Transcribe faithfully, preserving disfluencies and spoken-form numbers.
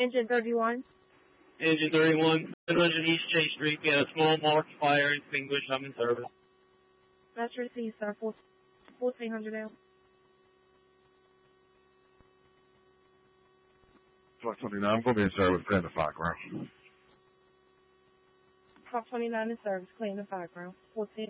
Engine thirty-one. Engine thirty-one, seven hundred East Chase Street. We had a small marked fire extinguished. I'm in service. That's received, sir. fourteen hundred L. Truck twenty-nine, I'm going to be in service, clean the fire ground. Truck twenty-nine in service, clean the fire ground. fourteen.